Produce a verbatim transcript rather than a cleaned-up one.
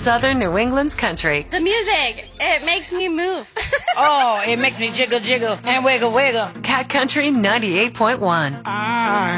Southern New England's country. The music, it makes me move. Oh, it makes me jiggle, jiggle, and wiggle, wiggle. Cat Country ninety-eight point one. Ah.